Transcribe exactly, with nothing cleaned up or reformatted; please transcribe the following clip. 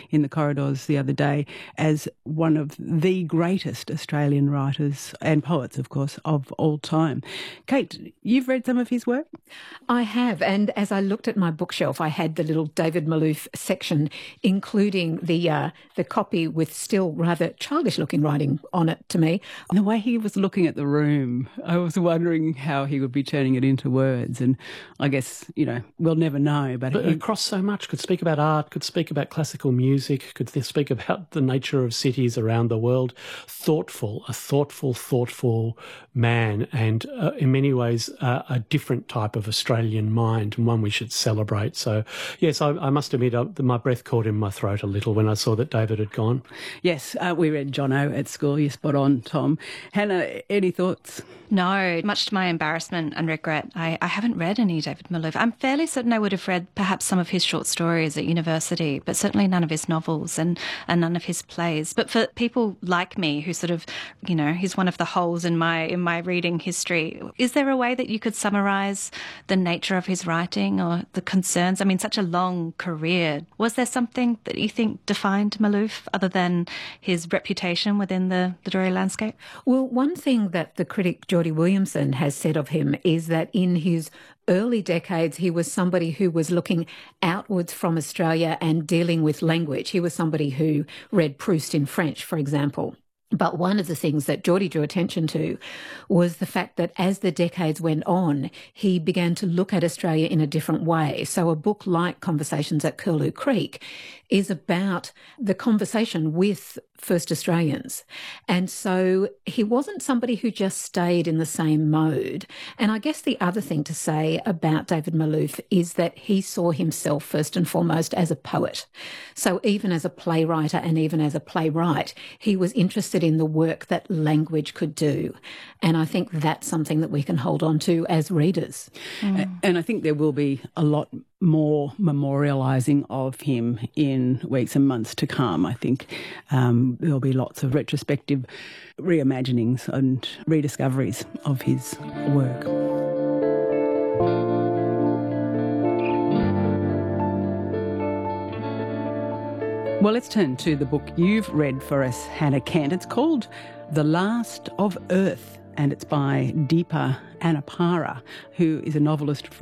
in the corridors the other day as one of the greatest Australian writers and poets, of course, of all time. Kate, you've read some of his work? I have, and as I looked at my bookshelf, I had the little David Malouf section, including the uh, the copy with still rather childish-looking writing on it to me. And the way he was looking at the room, I was wondering how he would be turning it into words, and I guess, you know, we'll never know. But, but he... across so much, could speak about art, could speak about classical music, could speak about the nature of cities around the world. Thoughtful, a thoughtful, thoughtful man, and uh, in many ways uh, a different type of Australian mind, and one we should celebrate. So, yes, I, I must admit, uh, my breath caught in my throat a little when I saw that David had gone. Yes, uh, we read Jono at school. You're spot on, Tom. Hannah, any thoughts? No, much to my embarrassment and regret, I, I haven't read any David Malouf. I'm fairly certain I would have read perhaps some of his short stories at university, but certainly none of his novels and, and none of his plays. But for people like me who sort of, you know, he's one of the holes in my in my reading history, is there a way that you could summarise the nature of his writing or the concerns? I mean, such a long career. Was there something that you think defined Malouf other than his reputation within the literary landscape? Well, one thing that the critic Geordie Williamson has said of him is that in his early decades, he was somebody who was looking outwards from Australia and dealing with language. He was somebody who read Proust in French, for example. But one of the things that Geordie drew attention to was the fact that as the decades went on, he began to look at Australia in a different way. So a book like Conversations at Curlew Creek is about the conversation with First Australians. And so he wasn't somebody who just stayed in the same mode. And I guess the other thing to say about David Malouf is that he saw himself first and foremost as a poet. So even as a playwright and even as a playwright, he was interested in the work that language could do. And I think that's something that we can hold on to as readers. Mm. And I think there will be a lot more memorialising of him in weeks and months to come. I think um, there'll be lots of retrospective reimaginings and rediscoveries of his work. Well, let's turn to the book you've read for us, Hannah Kent. It's called The Last of Earth, and it's by Deepa Anapara, who is a novelist from